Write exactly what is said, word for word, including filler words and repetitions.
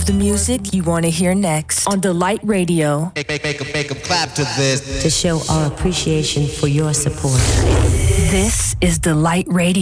of the music you want to hear next on Delight Radio. Make, make, make, a, make a clap to this. To show our appreciation for your support. This is Delight Radio.